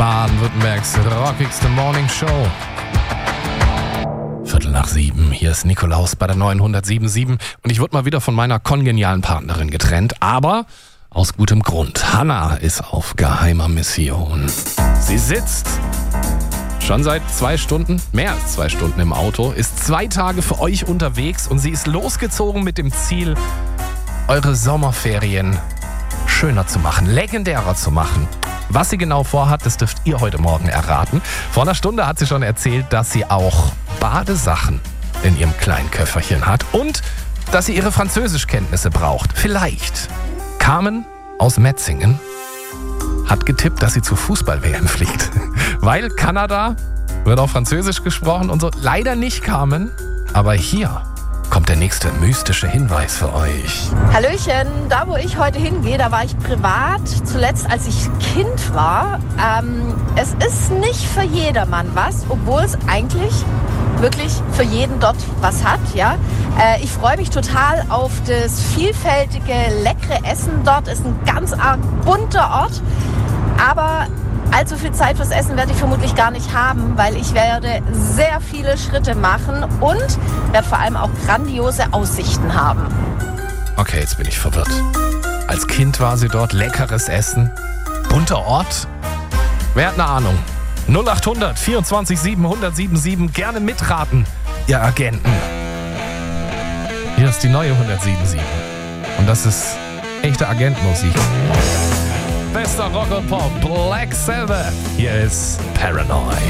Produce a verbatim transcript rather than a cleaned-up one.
Baden-Württembergs rockigste Morning Show. Viertel nach sieben, hier ist Nikolaus bei der neunhundertsiebenundsiebzig und ich wurde mal wieder von meiner kongenialen Partnerin getrennt, aber aus gutem Grund. Hannah ist auf geheimer Mission. Sie sitzt schon seit zwei Stunden, mehr als zwei Stunden im Auto, ist zwei Tage für euch unterwegs und sie ist losgezogen mit dem Ziel, eure Sommerferien schöner zu machen, legendärer zu machen. Was sie genau vorhat, das dürft ihr heute Morgen erraten. Vor einer Stunde hat sie schon erzählt, dass sie auch Badesachen in ihrem kleinen Köfferchen hat und dass sie ihre Französischkenntnisse braucht. Vielleicht. Carmen aus Metzingen hat getippt, dass sie zur Fußball-W M fliegt. Weil Kanada wird auch Französisch gesprochen und so. Leider nicht Carmen, aber hier kommt der nächste mystische Hinweis für euch. Hallöchen, da wo ich heute hingehe, da war ich privat, zuletzt als ich Kind war. Ähm, es ist nicht für jedermann was, obwohl es eigentlich wirklich für jeden dort was hat. Ja? Äh, ich freue mich total auf das vielfältige, leckere Essen dort. Es ist ein ganz arg bunter Ort, aber allzu viel Zeit fürs Essen werde ich vermutlich gar nicht haben, weil ich werde sehr viele Schritte machen und werde vor allem auch grandiose Aussichten haben. Okay, jetzt bin ich verwirrt. Als Kind war sie dort, leckeres Essen, bunter Ort. Wer hat eine Ahnung? null acht hundert vierundzwanzig siebenhundert siebenundsiebzig, gerne mitraten, ihr Agenten. Hier ist die neue hundertsiebenundsiebzig und das ist echte Agentmusik. Bester Rock und Pop, Black Sabbath. Hier ist Paranoid.